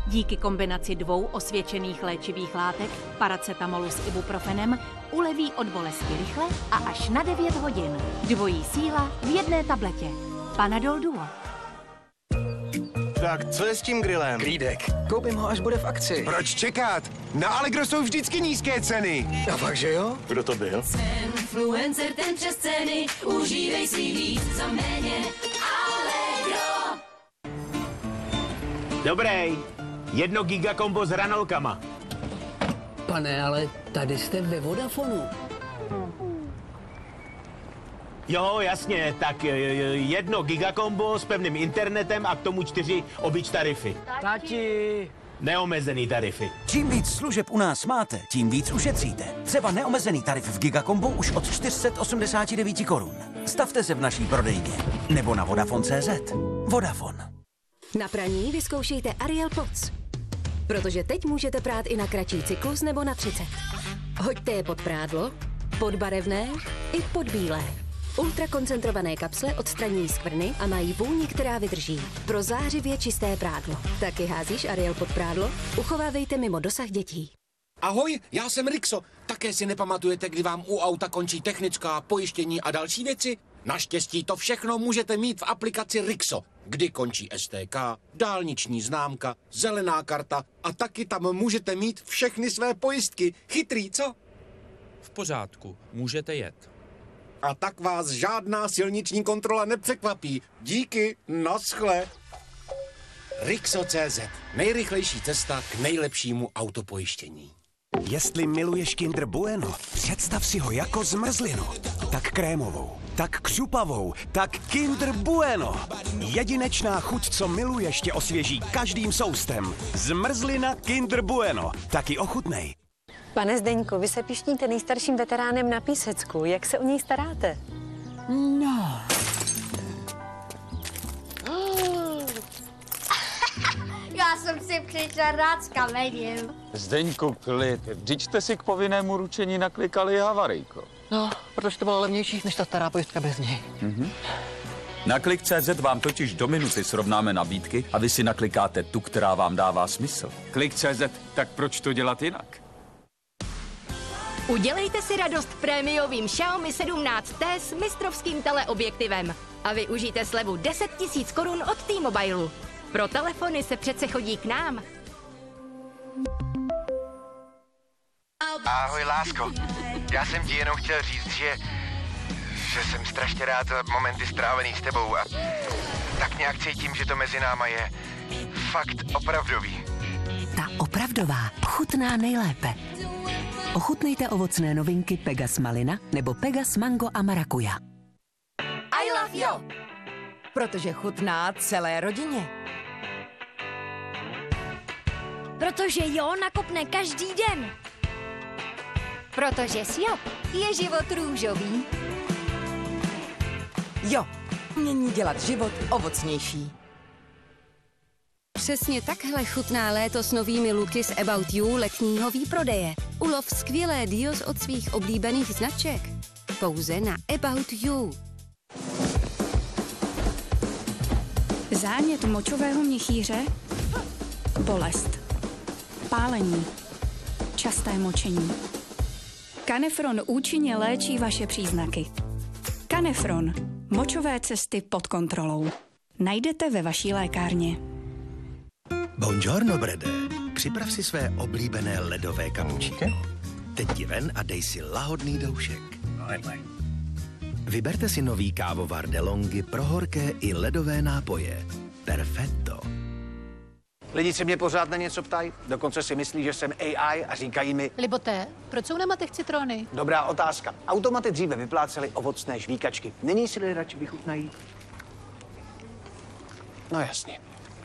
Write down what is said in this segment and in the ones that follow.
Díky kombinaci 2 osvědčených léčivých látek, paracetamolu s ibuprofenem, uleví od bolesti rychle a až na 9 hodin. Dvojí síla v jedné tabletě. Panadol Duo. Tak, co je s tím grillem? Klídek. Koupím ho, až bude v akci. Proč čekat? Na Allegro jsou vždycky nízké ceny. A fakt, že jo? Kdo to byl? Influencer ten přes ceny, užívej si víc za méně. Allegro. Dobrý. 1 gigakombo s hranolkama. Pane, ale tady jste ve Vodafonu. Jo, jasně, tak 1 gigakombo s pevným internetem a k tomu 4 obyč tarify. Tati! Neomezený tarify. Čím víc služeb u nás máte, tím víc ušetříte. Třeba neomezený tarif v Gigakombu už od 489 korun. Stavte se v naší prodejně. Nebo na Vodafone.cz. Vodafone. Na praní vyzkoušejte Ariel Pods. Protože teď můžete prát i na kratší cyklus nebo na 30. Hoďte je pod prádlo, pod barevné i pod bílé. Ultrakoncentrované kapsle odstraňují skvrny a mají vůni, která vydrží. Pro zářivě čisté prádlo. Taky házíš Ariel pod prádlo? Uchovávejte mimo dosah dětí. Ahoj, já jsem Rixo. Také si nepamatujete, kdy vám u auta končí technická, pojištění a další věci? Naštěstí to všechno můžete mít v aplikaci Rixo, kdy končí STK, dálniční známka, zelená karta a taky tam můžete mít všechny své pojistky. Chytrý, co? V pořádku, můžete jet. A tak vás žádná silniční kontrola nepřekvapí. Díky, naschle. Rixo.cz. Nejrychlejší cesta k nejlepšímu autopojištění. Jestli miluješ Kinder Bueno, představ si ho jako zmrzlinu. Tak krémovou, tak křupavou, tak Kinder Bueno. Jedinečná chuť, co miluješ, tě osvěží každým soustem. Zmrzlina Kinder Bueno. Taky ochutnej. Pane Zdeňku, vy se pišníte nejstarším veteránem na Písecku. Jak se o něj staráte? No. Já jsem si přišla rád s kamením. Zdeňku, klid. Vždyť jste si k povinnému ručení naklikali havarijko. No, protože to bylo levnější než ta stará pojistka bez něj. Na Klik.cz vám totiž do minuty srovnáme nabídky a vy si naklikáte tu, která vám dává smysl. Klik.cz, tak proč to dělat jinak? Udělejte si radost prémiovým Xiaomi 17T s mistrovským teleobjektivem a využijte slevu 10 000 korun od T-Mobile. Pro telefony se přece chodí k nám. Ahoj, lásko. Já jsem ti jenom chtěl říct, že jsem strašně rád za momenty strávený s tebou a tak nějak cítím, že to mezi náma je fakt opravdový. Ta opravdová chutná nejlépe. Ochutnejte ovocné novinky Pegas Malina nebo Pegas Mango a Marakuja. I love you! Protože chutná celé rodině. Protože jo nakopne každý den. Protože s Jo je život růžový. Jo, mění dělat život ovocnější. Přesně takhle chutná léto s novými luky z About You letního výprodeje. Ulov skvělé deals od svých oblíbených značek. Pouze na About You. Zánět močového měchýře, bolest, pálení, časté močení. Canefron účinně léčí vaše příznaky. Canefron. Močové cesty pod kontrolou. Najdete ve vaší lékárně. Buongiorno, Brede. Připrav si své oblíbené ledové kapučíky. Teď jdi ven a dej si lahodný doušek. Vyberte si nový kávovar DeLonghi pro horké i ledové nápoje. Perfetto. Lidi se mě pořád na něco ptají, dokonce si myslí, že jsem AI a říkají mi... Liboté, proč jsou na matech citrony? Dobrá otázka. Automaty dříve vyplácely ovocné žvíkačky. Není si radši vychutnají? No jasně.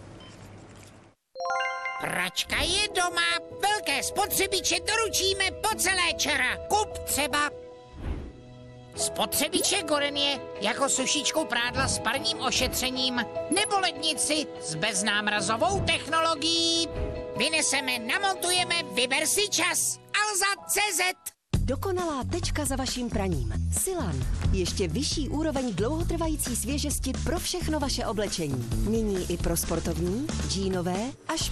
Pračka je doma, velké spotřebiče doručíme po celé čara. Kup třeba spotřebiče Gorenie jako sušičku prádla s parním ošetřením nebo lednici s beznámrazovou technologií. Vyneseme, namontujeme, vyber si čas. Alza.cz. Dokonalá tečka za vaším praním. Silan. Ještě vyšší úroveň dlouhotrvající svěžesti pro všechno vaše oblečení. Nyní i pro sportovní, džínové až